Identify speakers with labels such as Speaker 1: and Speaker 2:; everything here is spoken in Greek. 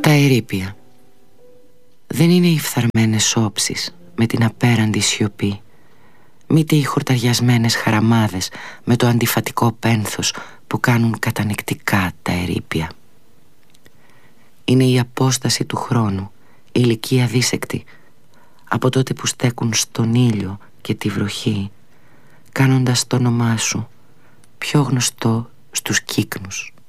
Speaker 1: Τα ερείπια δεν είναι οι φθαρμένες όψεις με την απέραντη σιωπή, μήτε οι χορταριασμένες χαραμάδες με το αντιφατικό πένθος που κάνουν κατανεκτικά τα ερείπια. Είναι η απόσταση του χρόνου, η ηλικία δίσεκτη, από τότε που στέκουν στον ήλιο και τη βροχή, κάνοντας το όνομά σου πιο γνωστό στους κύκνους.